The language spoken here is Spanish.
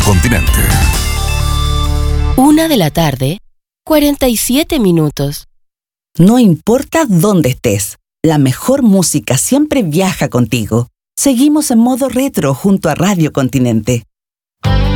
Continente. 1:47 PM. No importa dónde estés, la mejor música siempre viaja contigo. Seguimos en modo retro junto a Radio Continente.